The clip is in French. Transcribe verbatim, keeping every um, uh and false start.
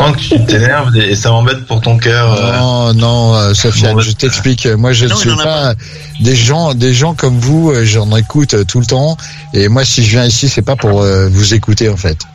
sens que tu t'énerves et ça m'embête pour ton cœur. Non, non, euh, Sofiane, je t'explique. Moi, je ne suis pas des gens, des gens comme vous. J'en écoute tout le temps. Et moi, si je viens ici, c'est pas pour euh, vous écouter en fait.